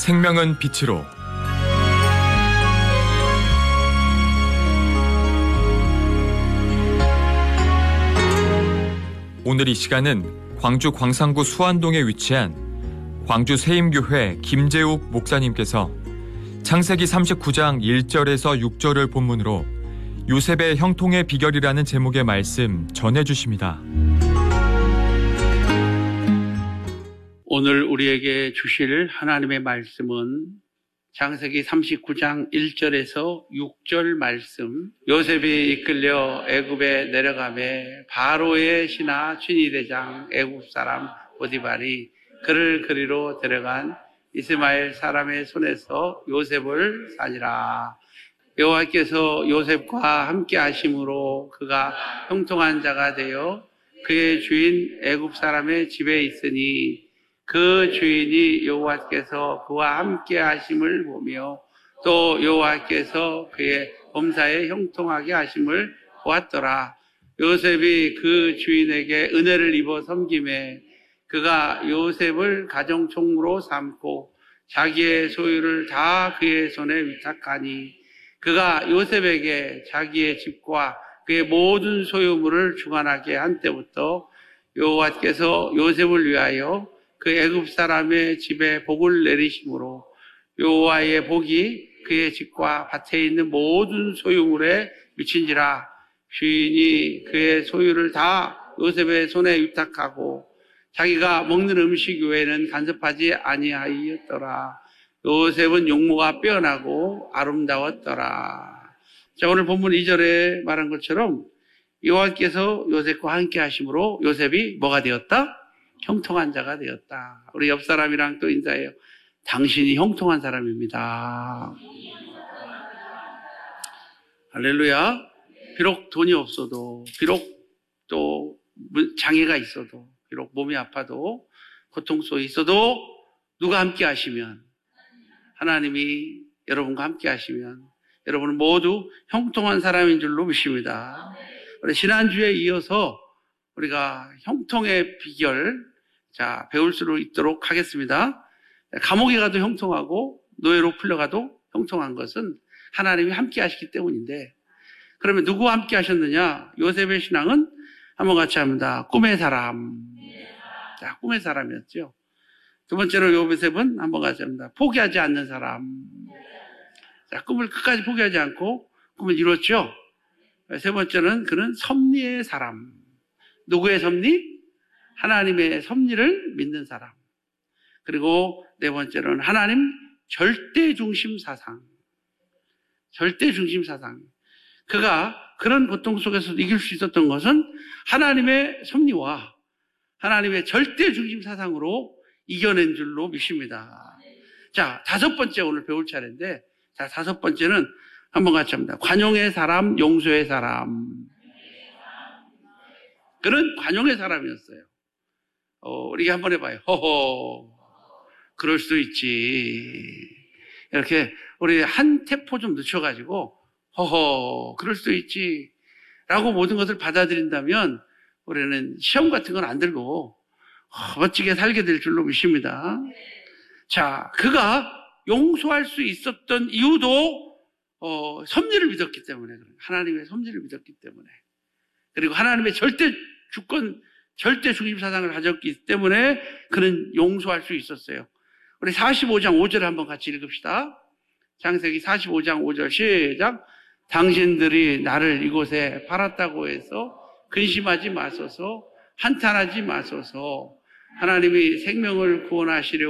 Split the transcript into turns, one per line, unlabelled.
생명은 빛으로. 오늘 이 시간은 광주 광산구 수안동에 위치한 광주 세임교회 김재욱 목사님께서 창세기 39장 1절에서 6절을 본문으로 요셉의 형통의 비결이라는 제목의 말씀 전해주십니다.
오늘 우리에게 주실 하나님의 말씀은 창세기 39장 1절에서 6절 말씀. 요셉이 이끌려 애굽에 내려가매 바로의 신하 춘이대장 애굽 사람 보디발이 그를 그리로 데려간 이스마엘 사람의 손에서 요셉을 사니라. 여호와께서 요셉과 함께 하심으로 그가 형통한 자가 되어 그의 주인 애굽 사람의 집에 있으니 그 주인이 여호와께서 그와 함께 하심을 보며 또 여호와께서 그의 범사에 형통하게 하심을 보았더라. 요셉이 그 주인에게 은혜를 입어 섬김에 그가 요셉을 가정총무로 삼고 자기의 소유를 다 그의 손에 위탁하니 그가 요셉에게 자기의 집과 그의 모든 소유물을 주관하게 한 때부터 여호와께서 요셉을 위하여 그 애굽 사람의 집에 복을 내리심으로 여호와의 복이 그의 집과 밭에 있는 모든 소유물에 미친지라. 주인이 그의 소유를 다 요셉의 손에 위탁하고 자기가 먹는 음식 외에는 간섭하지 아니하였더라. 요셉은 용모가 빼어나고 아름다웠더라. 자, 오늘 본문 2절에 말한 것처럼 여호와께서 요셉과 함께 하심으로 요셉이 뭐가 되었다? 형통한 자가 되었다. 우리 옆 사람이랑 또 인사해요. 당신이 형통한 사람입니다. 할렐루야. 비록 돈이 없어도, 비록 또 장애가 있어도, 비록 몸이 아파도, 고통 속에 있어도 누가 함께 하시면, 하나님이 여러분과 함께 하시면 여러분은 모두 형통한 사람인 줄로 믿습니다. 우리 지난주에 이어서 우리가 형통의 비결 배울 수 있도록 하겠습니다. 감옥에 가도 형통하고 노예로 풀려가도 형통한 것은 하나님이 함께 하시기 때문인데, 그러면 누구와 함께 하셨느냐? 요셉의 신앙은 한번 같이 합니다. 꿈의 사람. 자, 꿈의 사람이었죠. 두 번째로 요셉은 한번 같이 합니다. 포기하지 않는 사람. 자, 꿈을 끝까지 포기하지 않고 꿈을 이뤘죠. 세 번째는 그는 섭리의 사람. 누구의 섭리? 하나님의 섭리를 믿는 사람. 그리고 네 번째로는 하나님 절대 중심 사상. 절대 중심 사상. 그가 그런 고통 속에서 이길 수 있었던 것은 하나님의 섭리와 하나님의 절대 중심 사상으로 이겨낸 줄로 믿습니다. 자, 다섯 번째 오늘 배울 차례인데, 자, 다섯 번째는 한번 같이 합니다. 관용의 사람, 용서의 사람. 그는 관용의 사람이었어요. 우리 한번 해봐요. 허허, 그럴 수도 있지. 이렇게 우리 한 템포 좀 늦춰가지고 허허, 그럴 수도 있지 라고 모든 것을 받아들인다면 우리는 시험 같은 건 안 들고 멋지게 살게 될 줄로 믿습니다. 자, 그가 용서할 수 있었던 이유도 섭리를 믿었기 때문에, 하나님의 섭리를 믿었기 때문에, 그리고 하나님의 절대 주권, 절대 중심 사상을 가졌기 때문에 그는 용서할 수 있었어요. 우리 45장 5절을 한번 같이 읽읍시다. 창세기 45장 5절 시작. 당신들이 나를 이곳에 팔았다고 해서 근심하지 마소서, 한탄하지 마소서. 하나님이 생명을 구원하시려